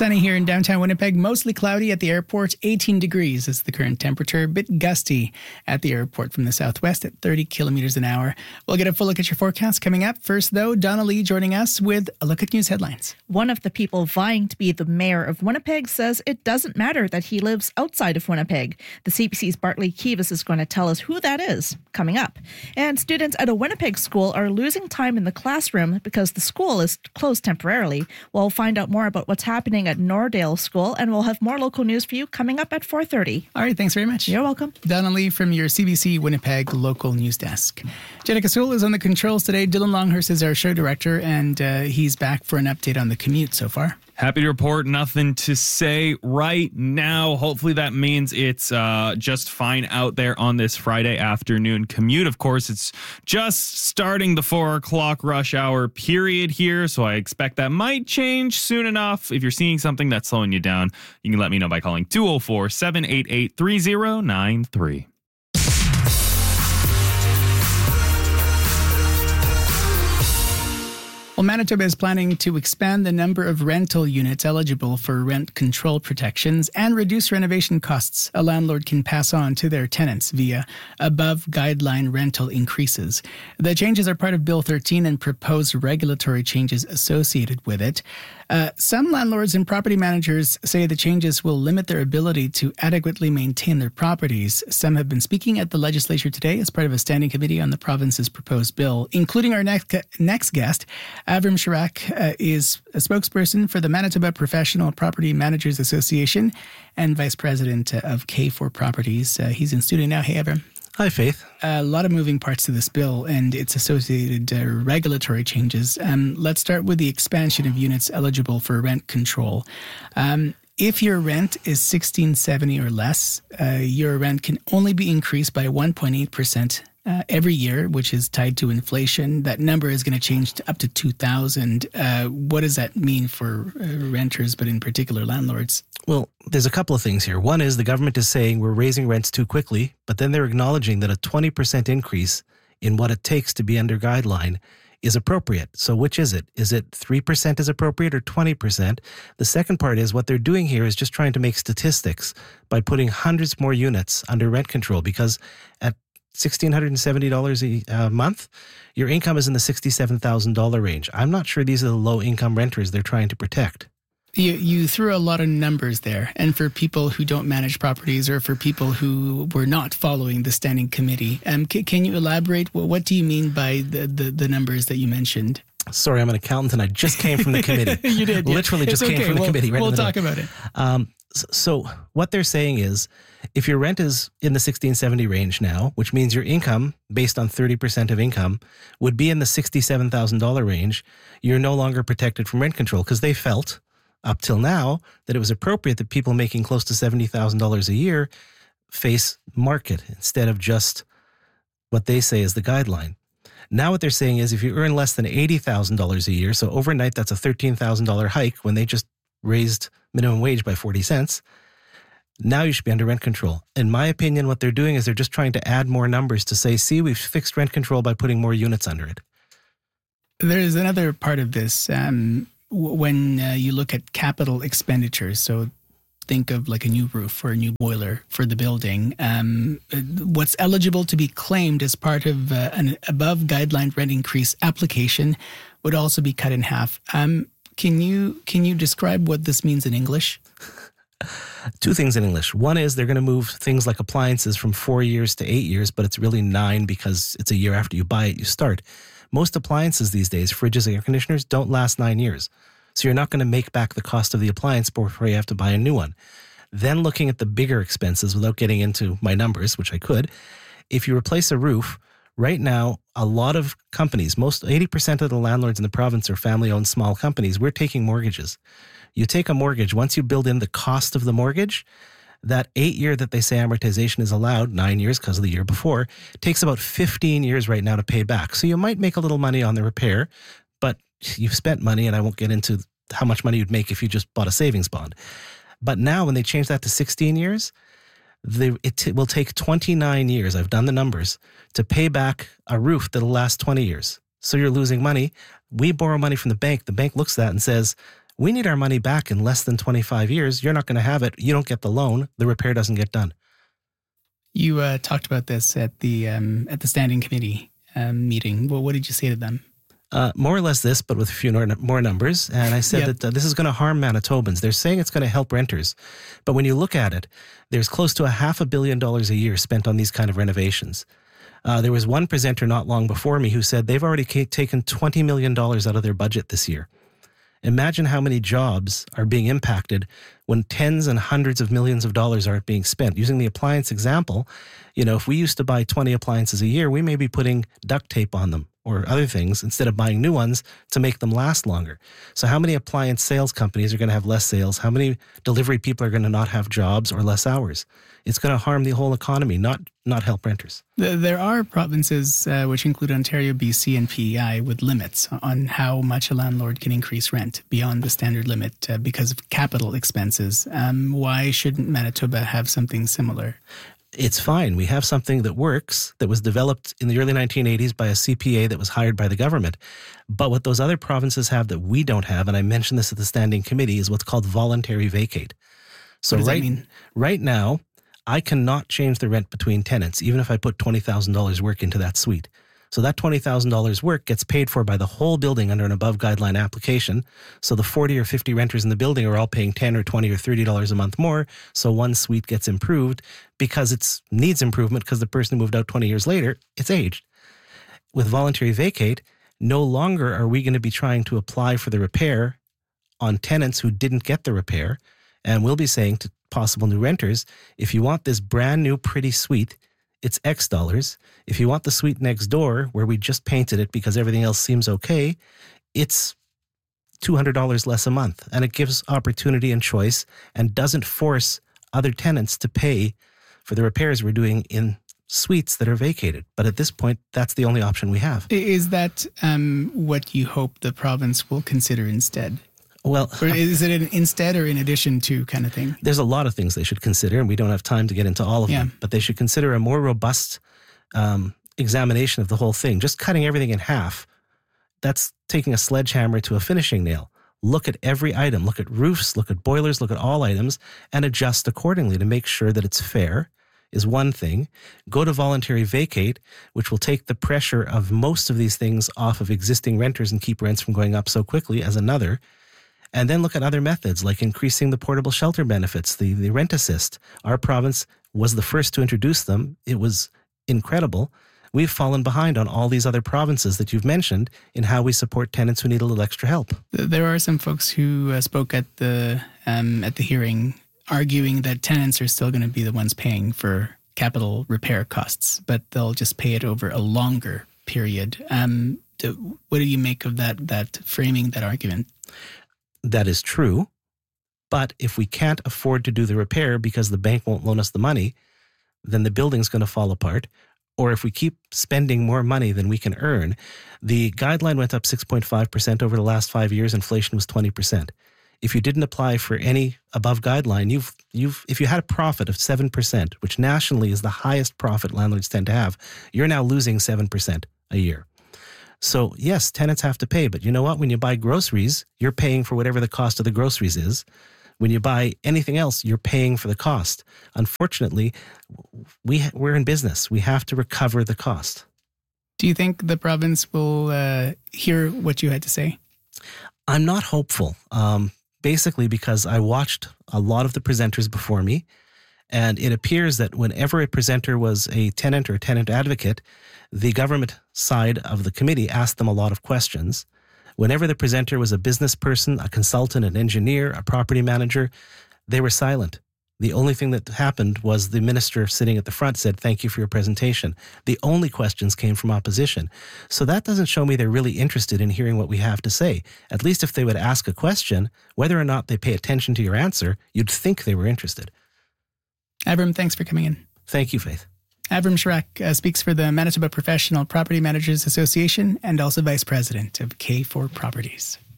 Sunny here in downtown Winnipeg, mostly cloudy at the airport. 18 degrees is the current temperature. A bit gusty at the airport from the southwest at 30 kilometers an hour. We'll get a full look at your forecast coming up. First, though, Donna Lee joining us with a look at news headlines. One of the people vying to be the mayor of Winnipeg says it doesn't matter that he lives outside of Winnipeg. The CBC's Bartley Kivas is going to tell us who that is coming up. And students at a Winnipeg school are losing time in the classroom because the school is closed temporarily. We'll find out more about what's happening at Nordale School, and we'll have more local news for you coming up at 4:30. All right, thanks very much. You're welcome. Donna Lee from your CBC Winnipeg local news desk. Jenica Sewell is on the controls today. Dylan Longhurst is our show director, and he's back for an update on the commute so far. Happy to report nothing to say right now. Hopefully that means it's just fine out there on this Friday afternoon commute. Of course, it's just starting the 4 o'clock rush hour period here, so I expect that might change soon enough. If you're seeing something that's slowing you down, you can let me know by calling 204-788-3093. Well, Manitoba is planning to expand the number of rental units eligible for rent control protections and reduce renovation costs a landlord can pass on to their tenants via above guideline rental increases. The changes are part of Bill 13 and propose regulatory changes associated with it. Some landlords and property managers say the changes will limit their ability to adequately maintain their properties. Some have been speaking at the legislature today as part of a standing committee on the province's proposed bill, including our next guest. Avram Sharak is a spokesperson for the Manitoba Professional Property Managers Association and vice president of K4 Properties. He's in studio now. Hey, Avram. Hi, Faith. A lot of moving parts to this bill and its associated regulatory changes. Let's start with the expansion of units eligible for rent control. If your rent is $1,670 or less, your rent can only be increased by 1.8% every year, which is tied to inflation. That number is going to change to up to $2,000. What does that mean for renters, but in particular landlords? Well, there's a couple of things here. One is the government is saying we're raising rents too quickly, but then they're acknowledging that a 20% increase in what it takes to be under guideline is appropriate. So which is it? Is it 3% is appropriate or 20%? The second part is what they're doing here is just trying to make statistics by putting hundreds more units under rent control, because at $1,670 a month, your income is in the $67,000 range. I'm not sure these are the low-income renters they're trying to protect. You threw a lot of numbers there. And for people who don't manage properties or for people who were not following the standing committee, can you elaborate? What do you mean by the numbers that you mentioned? Sorry, I'm an accountant and I just came from the committee. You did. Yeah. Literally just came from the committee. Right, we'll talk about it. So what they're saying is if your rent is in the $1,670 range now, which means your income based on 30% of income would be in the $67,000 range, you're no longer protected from rent control, because they felt up till now that it was appropriate that people making close to $70,000 a year face market instead of just what they say is the guideline. Now what they're saying is if you earn less than $80,000 a year, so overnight that's a $13,000 hike when they just raised minimum wage by 40 cents, now you should be under rent control. In my opinion, what they're doing is they're just trying to add more numbers to say, see, we've fixed rent control by putting more units under it. There's another part of this. When you look at capital expenditures, so think of like a new roof or a new boiler for the building, what's eligible to be claimed as part of an above guideline rent increase application would also be cut in half. Can you describe what this means in English? Two things in English. One is they're going to move things like appliances from 4 years to 8 years, but it's really 9 because it's a year after you buy it, you start. Most appliances these days, fridges and air conditioners, don't last 9 years. So you're not going to make back the cost of the appliance before you have to buy a new one. Then looking at the bigger expenses, without getting into my numbers, which I could, if you replace a roof, right now, a lot of companies, 80% of the landlords in the province are family-owned small companies. We're taking mortgages. You take a mortgage, once you build in the cost of the mortgage, that 8 year that they say amortization is allowed, 9 years because of the year before, takes about 15 years right now to pay back. So you might make a little money on the repair, but you've spent money, and I won't get into how much money you'd make if you just bought a savings bond. But now when they change that to 16 years, it will take 29 years, I've done the numbers, to pay back a roof that'll last 20 years. So you're losing money. We borrow money from the bank. The bank looks at that and says, We need our money back in less than 25 years. You're not going to have it. You don't get the loan. The repair doesn't get done. You talked about this at the standing committee meeting. Well, what did you say to them? More or less this, but with a few more numbers. And I said that this is going to harm Manitobans. They're saying it's going to help renters. But when you look at it, there's close to $500 million a year spent on these kind of renovations. There was one presenter not long before me who said they've already taken $20 million out of their budget this year. Imagine how many jobs are being impacted when tens and hundreds of millions of dollars aren't being spent. Using the appliance example, if we used to buy 20 appliances a year, we may be putting duct tape on them or other things instead of buying new ones to make them last longer. So how many appliance sales companies are going to have less sales? How many delivery people are going to not have jobs or less hours? It's going to harm the whole economy, not help renters. There are provinces, which include Ontario, BC, and PEI, with limits on how much a landlord can increase rent beyond the standard limit because of capital expenses. Why shouldn't Manitoba have something similar? It's fine. We have something that works, that was developed in the early 1980s by a CPA that was hired by the government. But what those other provinces have that we don't have, and I mentioned this at the standing committee, is what's called voluntary vacate. So what does that mean? Right now, I cannot change the rent between tenants, even if I put $20,000 work into that suite. So that $20,000 work gets paid for by the whole building under an above guideline application. So the 40 or 50 renters in the building are all paying $10 or $20 or $30 a month more. So one suite gets improved because it needs improvement because the person who moved out 20 years later, it's aged. With voluntary vacate, no longer are we going to be trying to apply for the repair on tenants who didn't get the repair. And we'll be saying to possible new renters, if you want this brand new pretty suite, it's X dollars. If you want the suite next door where we just painted it because everything else seems okay, it's $200 less a month. And it gives opportunity and choice and doesn't force other tenants to pay for the repairs we're doing in suites that are vacated. But at this point, that's the only option we have. Is that what you hope the province will consider instead? Well, or is it an instead or in addition to kind of thing? There's a lot of things they should consider, and we don't have time to get into all of them. But they should consider a more robust examination of the whole thing. Just cutting everything in half, that's taking a sledgehammer to a finishing nail. Look at every item. Look at roofs, look at boilers, look at all items, and adjust accordingly to make sure that it's fair is one thing. Go to voluntary vacate, which will take the pressure of most of these things off of existing renters and keep rents from going up so quickly as another. And then look at other methods like increasing the portable shelter benefits, the rent assist. Our province was the first to introduce them. It was incredible. We've fallen behind on all these other provinces that you've mentioned in how we support tenants who need a little extra help. There are some folks who spoke at the hearing arguing that tenants are still going to be the ones paying for capital repair costs, but they'll just pay it over a longer period. What do you make of that framing, that argument? That is true. But if we can't afford to do the repair because the bank won't loan us the money, then the building's going to fall apart. Or if we keep spending more money than we can earn, the guideline went up 6.5% over the last 5 years. Inflation was 20%. If you didn't apply for any above guideline, if you had a profit of 7%, which nationally is the highest profit landlords tend to have, you're now losing 7% a year. So yes, tenants have to pay, but you know what? When you buy groceries, you're paying for whatever the cost of the groceries is. When you buy anything else, you're paying for the cost. Unfortunately, we're in business. We have to recover the cost. Do you think the province will hear what you had to say? I'm not hopeful, basically because I watched a lot of the presenters before me, and it appears that whenever a presenter was a tenant or a tenant advocate, the government side of the committee asked them a lot of questions. Whenever the presenter was a business person, a consultant, an engineer, a property manager, they were silent. The only thing that happened was the minister sitting at the front said, "Thank you for your presentation." The only questions came from opposition. So that doesn't show me they're really interested in hearing what we have to say. At least if they would ask a question, whether or not they pay attention to your answer, you'd think they were interested. Avram, thanks for coming in. Thank you, Faith. Avram Sharak speaks for the Manitoba Professional Property Managers Association and also Vice President of K4 Properties.